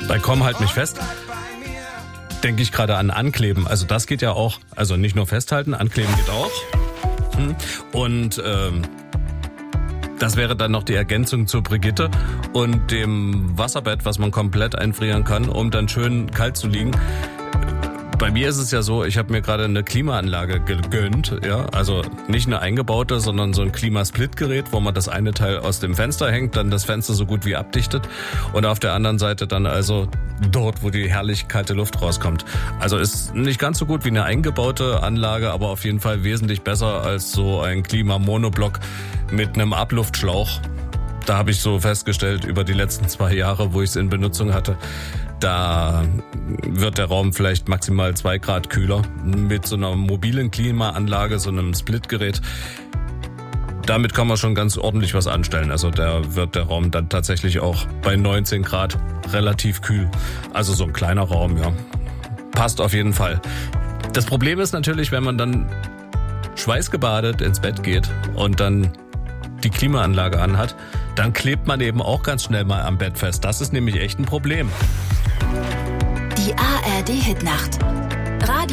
Bei Komm halt mich fest denke ich gerade an Ankleben. Also das geht ja auch. Also nicht nur festhalten, Ankleben geht auch. Und das wäre dann noch die Ergänzung zur Brigitte und dem Wasserbett, was man komplett einfrieren kann, um dann schön kalt zu liegen. Bei mir ist es ja so, ich habe mir gerade eine Klimaanlage gegönnt, ja, also nicht eine eingebaute, sondern so ein Klimasplitgerät, wo man das eine Teil aus dem Fenster hängt, dann das Fenster so gut wie abdichtet und auf der anderen Seite dann also dort, wo die herrlich kalte Luft rauskommt. Also ist nicht ganz so gut wie eine eingebaute Anlage, aber auf jeden Fall wesentlich besser als so ein Klimamonoblock mit einem Abluftschlauch. Da habe ich so festgestellt über die letzten 2 Jahre, wo ich es in Benutzung hatte, da wird der Raum vielleicht maximal 2 Grad kühler. Mit so einer mobilen Klimaanlage, so einem Splitgerät, damit kann man schon ganz ordentlich was anstellen. Also da wird der Raum dann tatsächlich auch bei 19 Grad relativ kühl. Also so ein kleiner Raum, ja. Passt auf jeden Fall. Das Problem ist natürlich, wenn man dann schweißgebadet ins Bett geht und dann die Klimaanlage anhat, dann klebt man eben auch ganz schnell mal am Bett fest. Das ist nämlich echt ein Problem. Die ARD Hitnacht. Radio